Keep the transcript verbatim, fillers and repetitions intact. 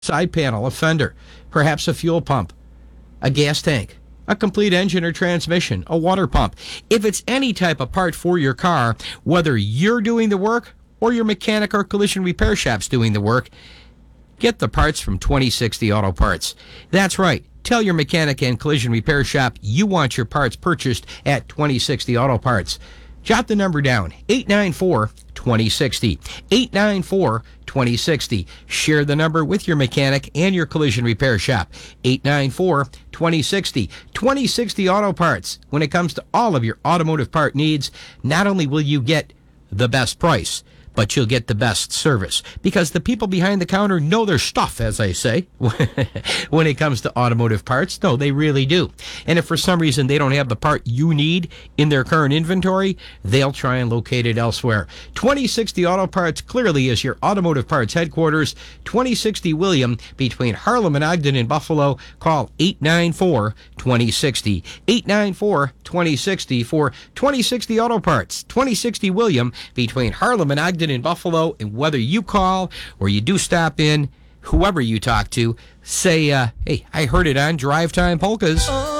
side panel, a fender, perhaps a fuel pump, a gas tank, a complete engine or transmission, a water pump. If it's any type of part for your car, whether you're doing the work or your mechanic or collision repair shop's doing the work, get the parts from twenty sixty Auto Parts. That's right. Tell your mechanic and collision repair shop you want your parts purchased at twenty sixty Auto Parts. Jot the number down, eight nine four, two zero six zero, eight nine four, two zero six zero. Share the number with your mechanic and your collision repair shop, eight nine four, two zero six zero. twenty sixty Auto Parts. When it comes to all of your automotive part needs, not only will you get the best price, but you'll get the best service, because the people behind the counter know their stuff, as I say, when it comes to automotive parts. No, they really do. And if for some reason they don't have the part you need in their current inventory, they'll try and locate it elsewhere. twenty sixty Auto Parts clearly is your automotive parts headquarters. twenty sixty William, between Harlem and Ogden in Buffalo. Call eight nine four, two zero six zero, eight nine four, two zero six zero for twenty sixty Auto Parts. twenty sixty William, between Harlem and Ogden in Buffalo. And whether you call or you do stop in, whoever you talk to, say, uh, hey, I heard it on Drive Time Polkas.